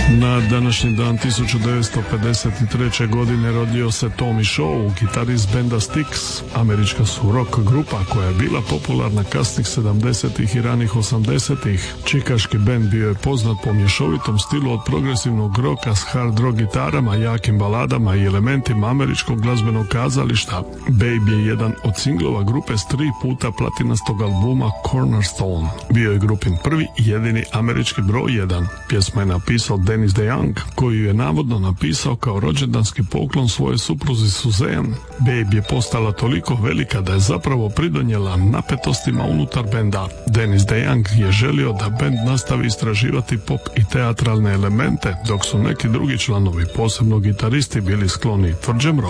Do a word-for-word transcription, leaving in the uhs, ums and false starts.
Na današnji dan tisuću devetsto pedeset treće. godine rodio se Tommy Shaw, gitarist benda Styx. Američka su rock grupa koja je bila popularna kasnih sedamdesetih i ranih osamdesetih. Čikaški bend bio je poznat po mješovitom stilu od progresivnog roka s hard rock gitarama, jakim baladama i elementima američkog glazbenog kazališta. Babe je jedan od singlova grupe s tri puta platinastog albuma Cornerstone. Bio je grupin prvi i jedini američki broj jedan. Pjesma je napisao Dennis DeYoung, koju je navodno napisao kao rođendanski poklon svoje supruzi Suzanne. Babe je postala toliko velika da je zapravo pridonijela napetostima unutar benda. Dennis DeYoung je želio da bend nastavi istraživati pop i teatralne elemente, dok su neki drugi članovi, posebno gitaristi, bili skloni tvrđem rocku.